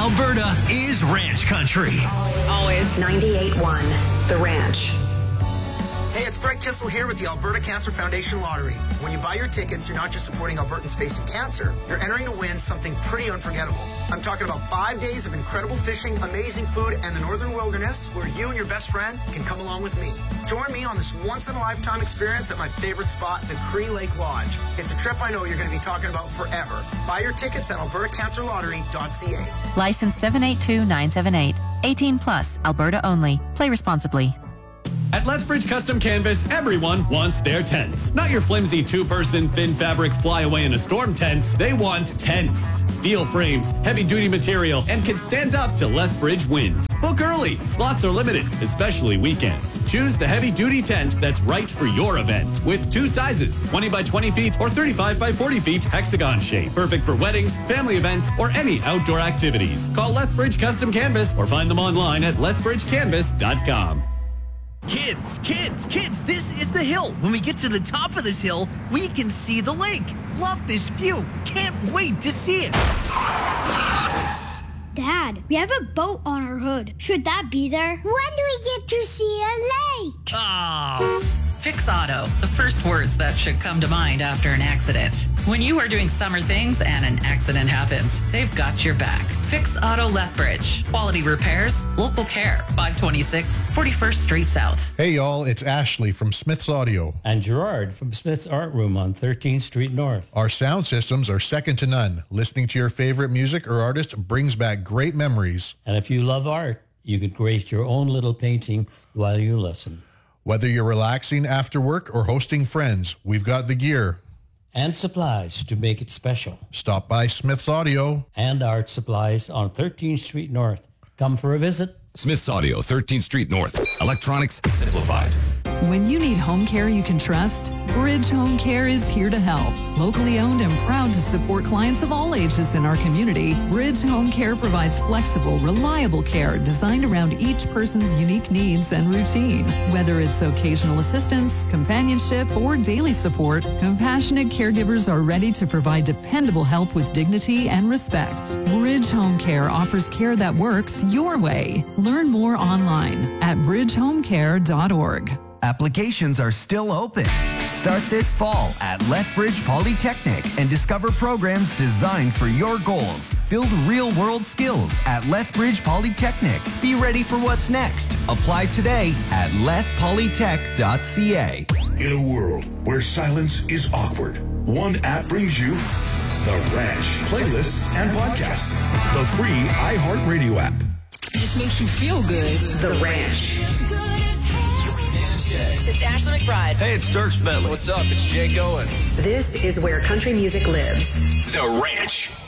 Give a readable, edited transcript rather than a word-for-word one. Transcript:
Alberta is ranch country. Always. 98.1, The Ranch. Hey, it's Brett Kissel here with the Alberta Cancer Foundation Lottery. When you buy your tickets, you're not just supporting Albertans facing cancer, you're entering to win something pretty unforgettable. I'm talking about 5 days of incredible fishing, amazing food, and the northern wilderness where you and your best friend can come along with me. Join me on this once-in-a-lifetime experience at my favorite spot, the Cree Lake Lodge. It's a trip I know you're going to be talking about forever. Buy your tickets at albertacancerlottery.ca. License 782978. 18 plus, Alberta only. Play responsibly. At Lethbridge Custom Canvas, everyone wants their tents. Not your flimsy two-person thin fabric fly away in a storm tents. They want tents. Steel frames, heavy-duty material, and can stand up to Lethbridge winds. Book early. Slots are limited, especially weekends. Choose the heavy-duty tent that's right for your event. With two sizes, 20 by 20 feet or 35 by 40 feet hexagon shape. Perfect for weddings, family events, or any outdoor activities. Call Lethbridge Custom Canvas or find them online at lethbridgecanvas.com. Kids, this is the hill. When we get to the top of this hill, we can see the lake. Love this view. Can't wait to see it. Dad, we have a boat on our hood. Should that be there? When do we get to see a lake? Oh. Fix Auto, the first words that should come to mind after an accident. When you are doing summer things and an accident happens, they've got your back. Fix Auto Lethbridge. Quality repairs, local care. 526 41st Street South. Hey, y'all, it's Ashley from Smith's Audio. And Gerard from Smith's Art Room on 13th Street North. Our sound systems are second to none. Listening to your favorite music or artist brings back great memories. And if you love art, you can create your own little painting while you listen. Whether you're relaxing after work or hosting friends, we've got the gear. And supplies to make it special. Stop by Smith's Audio. And art supplies on 13th Street North. Come for a visit. Smith's Audio, 13th Street North. Electronics simplified. When you need home care you can trust, Bridge Home Care is here to help. Locally owned and proud to support clients of all ages in our community, Bridge Home Care provides flexible, reliable care designed around each person's unique needs and routine. Whether it's occasional assistance, companionship, or daily support, compassionate caregivers are ready to provide dependable help with dignity and respect. Bridge Home Care offers care that works your way. Learn more online at bridgehomecare.org. Applications are still open. Start this fall at Lethbridge Polytechnic and discover programs designed for your goals. Build real-world skills at Lethbridge Polytechnic. Be ready for what's next. Apply today at lethpolytech.ca. In a world where silence is awkward, one app brings you The Ranch, playlists and podcasts. The free iHeartRadio app. It just makes you feel good. The Ranch. It's Ashley McBride. Hey, it's Dirk Bentley. What's up? It's Jay Goen. This is where country music lives. The Ranch.